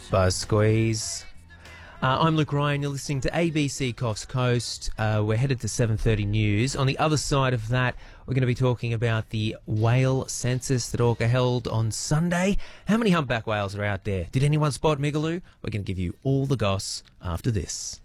Buzz Squeeze. I'm Luke Ryan. You're listening to ABC Coffs Coast. We're headed to 7:30 news. On the other side of that, we're going to be talking about the whale census that Orca held on Sunday. How many humpback whales are out there? Did anyone spot Migaloo? We're going to give you all the goss after this.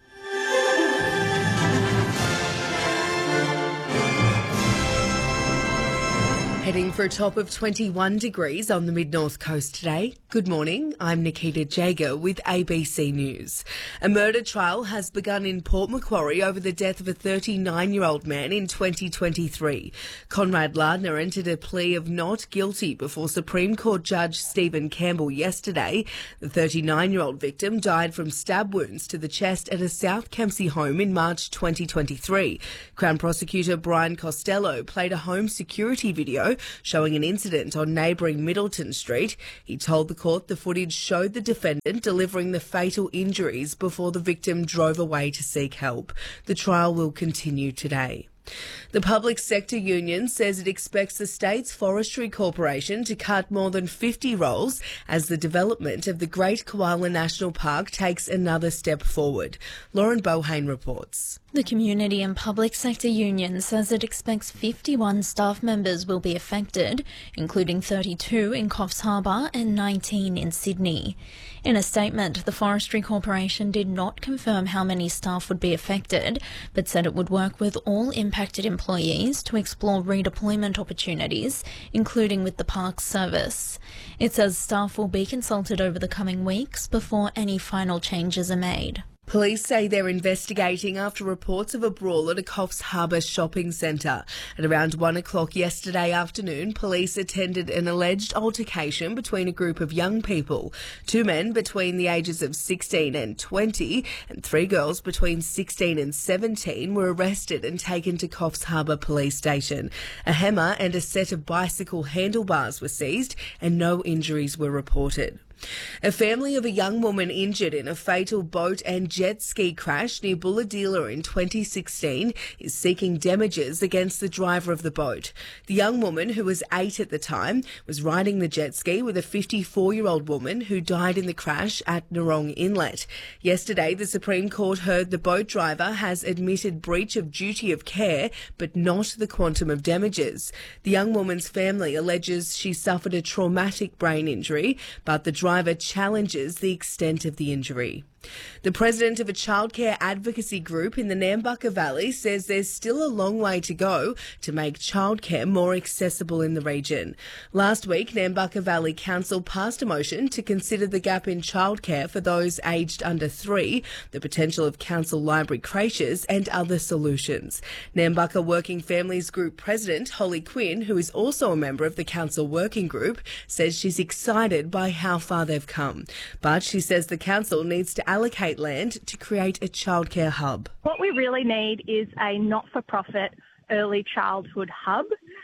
Heading for a top of 21 degrees on the mid-north coast today. Good morning, I'm Nikita Jager with ABC News. A murder trial has begun in Port Macquarie over the death of a 39-year-old man in 2023. Conrad Lardner entered a plea of not guilty before Supreme Court Judge Stephen Campbell yesterday. The 39-year-old victim died from stab wounds to the chest at a South Kempsey home in March 2023. Crown Prosecutor Brian Costello played a home security video showing an incident on neighbouring Middleton Street. He told the court the footage showed the defendant delivering the fatal injuries before the victim drove away to seek help. The trial will continue today. The public sector union says it expects the state's Forestry Corporation to cut more than 50 roles as the development of the Great Koala National Park takes another step forward. Lauren Bohane reports. The Community and Public Sector Union says it expects 51 staff members will be affected, including 32 in Coffs Harbour and 19 in Sydney. In a statement, the Forestry Corporation did not confirm how many staff would be affected, but said it would work with all impacted employees to explore redeployment opportunities, including with the Parks Service. It says staff will be consulted over the coming weeks before any final changes are made. Police say they're investigating after reports of a brawl at a Coffs Harbour shopping centre. At around 1 o'clock yesterday afternoon, police attended an alleged altercation between a group of young people. 2 men between the ages of 16 and 20 and 3 girls between 16 and 17 were arrested and taken to Coffs Harbour Police Station. A hammer and a set of bicycle handlebars were seized and no injuries were reported. A family of a young woman injured in a fatal boat and jet ski crash near Bulahdelah in 2016 is seeking damages against the driver of the boat. The young woman, who was 8 at the time, was riding the jet ski with a 54-year-old woman who died in the crash at Narong Inlet. Yesterday, the Supreme Court heard the boat driver has admitted breach of duty of care, but not the quantum of damages. The young woman's family alleges she suffered a traumatic brain injury, but the driver challenges the extent of the injury. The president of a childcare advocacy group in the Nambucca Valley says there's still a long way to go to make childcare more accessible in the region. Last week, Nambucca Valley Council passed a motion to consider the gap in childcare for those aged under 3, the potential of council library creches and other solutions. Nambucca Working Families Group President Holly Quinn, who is also a member of the council working group, says she's excited by how far they've come. But she says the council needs to allocate land to create a childcare hub. What we really need is a not-for-profit early childhood hub,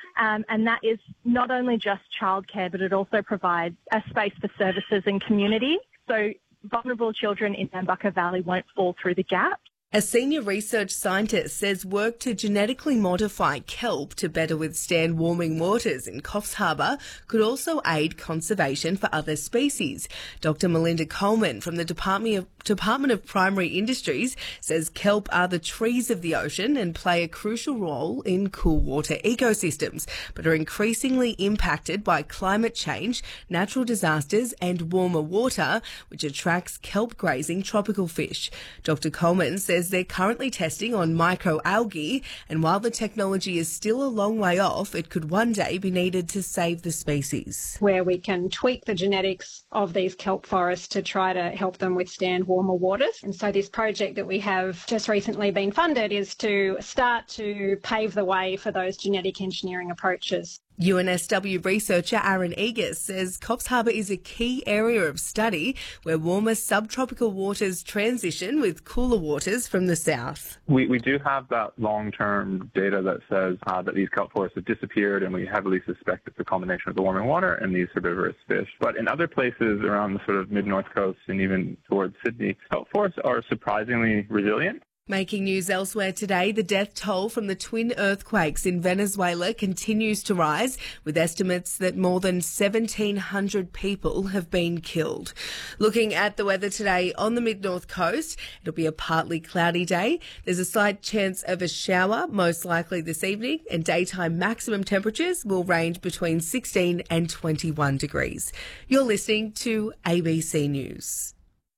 and that is not only just childcare, but it also provides a space for services and community, so vulnerable children in Nambucca Valley won't fall through the gap. A senior research scientist says work to genetically modify kelp to better withstand warming waters in Coffs Harbour could also aid conservation for other species. Dr. Melinda Coleman from the Department of Primary Industries says kelp are the trees of the ocean and play a crucial role in cool water ecosystems, but are increasingly impacted by climate change, natural disasters and warmer water, which attracts kelp-grazing tropical fish. Dr. Coleman says they're currently testing on microalgae, and while the technology is still a long way off, it could one day be needed to save the species. Where we can tweak the genetics of these kelp forests to try to help them withstand warmer waters. And so this project that we have just recently been funded is to start to pave the way for those genetic engineering approaches. UNSW researcher Aaron Egas says Coffs Harbour is a key area of study where warmer subtropical waters transition with cooler waters from the south. We do have that long-term data that says that these kelp forests have disappeared, and we heavily suspect it's a combination of the warming water and these herbivorous fish. But in other places around the sort of mid-north coast and even towards Sydney, kelp forests are surprisingly resilient. Making news elsewhere today, the death toll from the twin earthquakes in Venezuela continues to rise, with estimates that more than 1,700 people have been killed. Looking at the weather today on the mid-north coast, it'll be a partly cloudy day. There's a slight chance of a shower, most likely this evening, and daytime maximum temperatures will range between 16 and 21 degrees. You're listening to ABC News.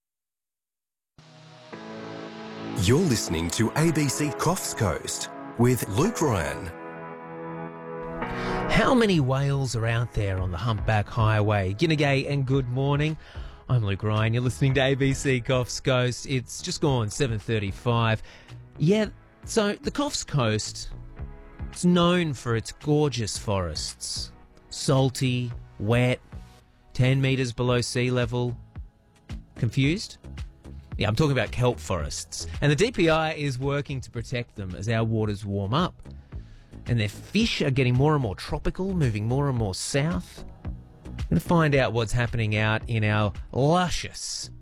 You're listening to ABC Coffs Coast with Luke Ryan. How many whales are out there on the Humpback Highway? G'day and good morning. I'm Luke Ryan. You're listening to ABC Coffs Coast. It's just gone 7:35. Yeah, so the Coffs Coast, it's known for its gorgeous forests. Salty, wet, 10 metres below sea level. Confused? Yeah, I'm talking about kelp forests. And the DPI is working to protect them as our waters warm up. And their fish are getting more and more tropical, moving more and more south. We're going to find out what's happening out in our luscious